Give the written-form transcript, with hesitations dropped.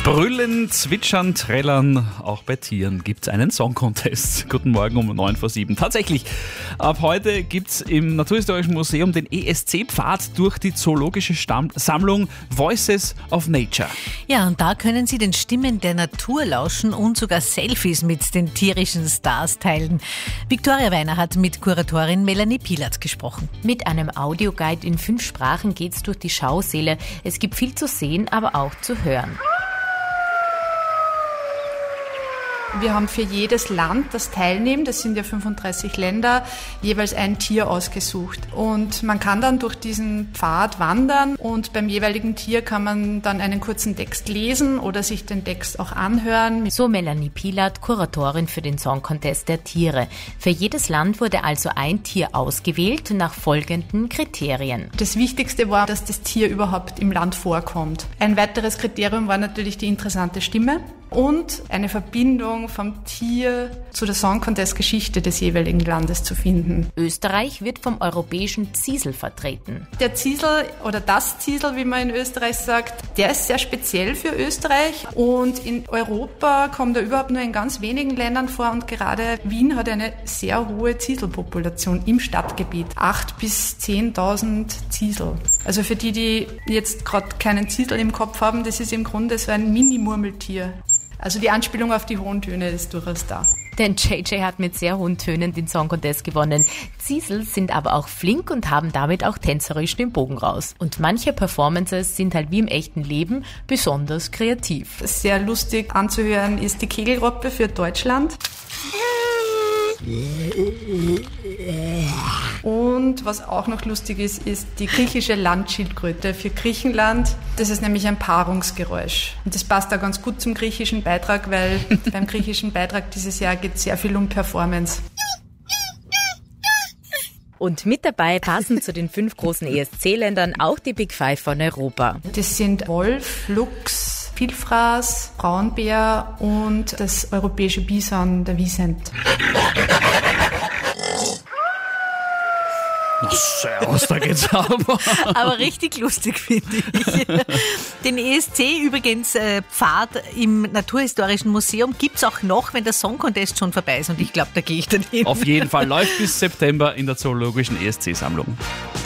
Brüllen, zwitschern, trällern, auch bei Tieren gibt es einen Song Contest. Guten Morgen um 9:07. Tatsächlich, ab heute gibt es im Naturhistorischen Museum den ESC-Pfad durch die zoologische Sammlung Voices of Nature. Ja, und da können Sie den Stimmen der Natur lauschen und sogar Selfies mit den tierischen Stars teilen. Viktoria Weiner hat mit Kuratorin Melanie Pilat gesprochen. Mit einem Audioguide in 5 Sprachen geht's durch die Schausäle. Es gibt viel zu sehen, aber auch zu hören. Wir haben für jedes Land, das teilnimmt, das sind ja 35 Länder, jeweils ein Tier ausgesucht. Und man kann dann durch diesen Pfad wandern und beim jeweiligen Tier kann man dann einen kurzen Text lesen oder sich den Text auch anhören. So Melanie Pilat, Kuratorin für den Song Contest der Tiere. Für jedes Land wurde also ein Tier ausgewählt nach folgenden Kriterien. Das Wichtigste war, dass das Tier überhaupt im Land vorkommt. Ein weiteres Kriterium war natürlich die interessante Stimme und eine Verbindung vom Tier zu der Song Contest Geschichte des jeweiligen Landes zu finden. Österreich wird vom europäischen Ziesel vertreten. Der Ziesel oder das Ziesel, wie man in Österreich sagt, der ist sehr speziell für Österreich und in Europa kommt er überhaupt nur in ganz wenigen Ländern vor und gerade Wien hat eine sehr hohe Zieselpopulation im Stadtgebiet. 8.000 bis 10.000 Ziesel. Also für die jetzt gerade keinen Ziesel im Kopf haben, das ist im Grunde so ein Mini-Murmeltier. Also die Anspielung auf die hohen Töne ist durchaus da. Denn JJ hat mit sehr hohen Tönen den Song Contest gewonnen. Ziesel sind aber auch flink und haben damit auch tänzerisch den Bogen raus. Und manche Performances sind halt wie im echten Leben besonders kreativ. Sehr lustig anzuhören ist die Kegelrobbe für Deutschland. Und was auch noch lustig ist die griechische Landschildkröte für Griechenland. Das ist nämlich ein Paarungsgeräusch. Und das passt da ganz gut zum griechischen Beitrag, weil beim griechischen Beitrag dieses Jahr geht es sehr viel um Performance. Und mit dabei passen zu den 5 großen ESC-Ländern auch die Big Five von Europa. Das sind Wolf, Luchs, Vielfraß, Braunbär und das europäische Bison, der Wiesent. Na servus, da geht's aber. Aber richtig lustig, finde ich. Den ESC übrigens Pfad im Naturhistorischen Museum gibt's auch noch, wenn der Song Contest schon vorbei ist. Und ich glaube, da gehe ich dann hin. Auf jeden Fall läuft bis September in der zoologischen ESC-Sammlung.